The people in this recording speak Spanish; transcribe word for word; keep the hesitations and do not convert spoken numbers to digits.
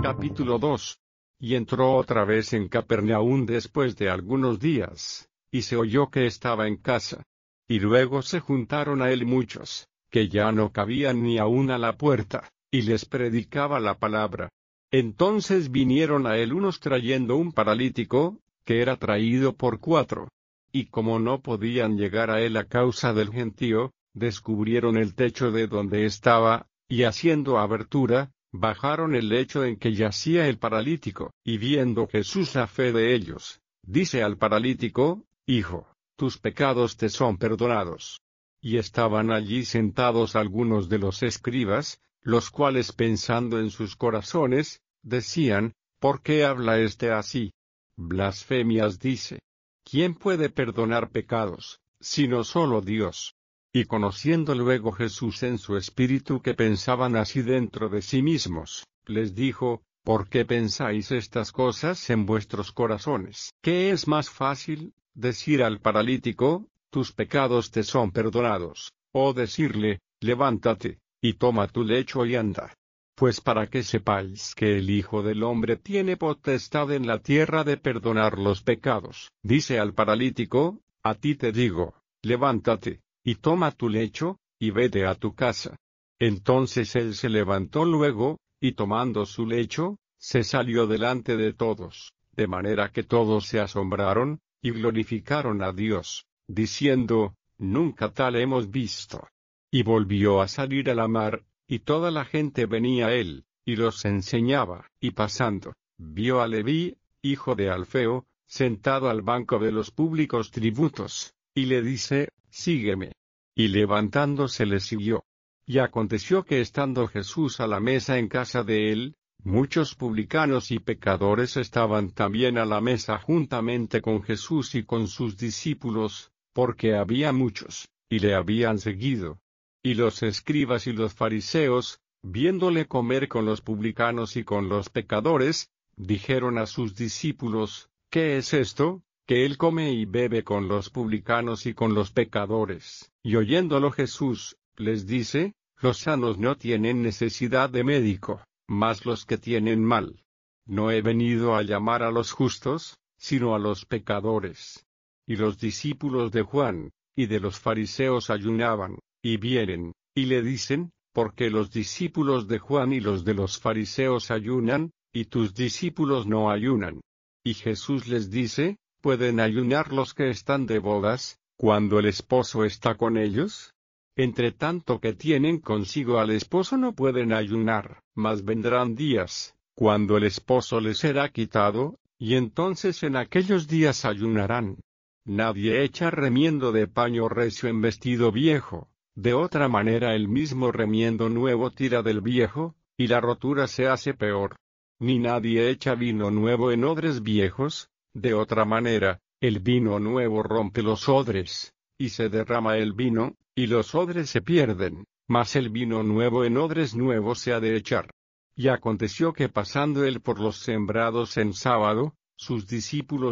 Capítulo dos. Y entró otra vez en Capernaum después de algunos días, y se oyó que estaba en casa. Y luego se juntaron a él muchos, que ya no cabían ni aun a la puerta, y les predicaba la palabra. Entonces vinieron a él unos trayendo un paralítico, que era traído por cuatro. Y como no podían llegar a él a causa del gentío, descubrieron el techo de donde estaba, y haciendo abertura, bajaron el lecho en que yacía el paralítico, y viendo Jesús la fe de ellos, dice al paralítico: Hijo, tus pecados te son perdonados. Y estaban allí sentados algunos de los escribas, los cuales pensando en sus corazones, decían: ¿Por qué habla éste así? Blasfemias dice. ¿Quién puede perdonar pecados, sino solo Dios? Y conociendo luego Jesús en su espíritu que pensaban así dentro de sí mismos, les dijo: ¿Por qué pensáis estas cosas en vuestros corazones? ¿Qué es más fácil, decir al paralítico: tus pecados te son perdonados, o decirle: levántate, y toma tu lecho y anda? Pues para que sepáis que el Hijo del Hombre tiene potestad en la tierra de perdonar los pecados. Dice al paralítico: a ti te digo, levántate, y toma tu lecho, y vete a tu casa. Entonces él se levantó luego, y tomando su lecho, se salió delante de todos, de manera que todos se asombraron, y glorificaron a Dios, diciendo: nunca tal hemos visto. Y volvió a salir a la mar, y toda la gente venía a él, y los enseñaba. Y pasando, vio a Leví, hijo de Alfeo, sentado al banco de los públicos tributos, y le dice: sígueme. Y levantándose le siguió. Y aconteció que estando Jesús a la mesa en casa de él, muchos publicanos y pecadores estaban también a la mesa juntamente con Jesús y con sus discípulos, porque había muchos, y le habían seguido. Y los escribas y los fariseos, viéndole comer con los publicanos y con los pecadores, dijeron a sus discípulos: ¿qué es esto, que él come y bebe con los publicanos y con los pecadores? Y oyéndolo Jesús, les dice: los sanos no tienen necesidad de médico, mas los que tienen mal. No he venido a llamar a los justos, sino a los pecadores. Y los discípulos de Juan, y de los fariseos ayunaban, y vienen, y le dicen: ¿por qué los discípulos de Juan y los de los fariseos ayunan, y tus discípulos no ayunan? Y Jesús les dice: ¿pueden ayunar los que están de bodas, cuando el esposo está con ellos? Entre tanto que tienen consigo al esposo no pueden ayunar, mas vendrán días, cuando el esposo les será quitado, y entonces en aquellos días ayunarán. Nadie echa remiendo de paño recio en vestido viejo, de otra manera el mismo remiendo nuevo tira del viejo, y la rotura se hace peor. Ni nadie echa vino nuevo en odres viejos, de otra manera, el vino nuevo rompe los odres, y se derrama el vino, y los odres se pierden, mas el vino nuevo en odres nuevos se ha de echar. Y aconteció que pasando él por los sembrados en sábado, sus discípulos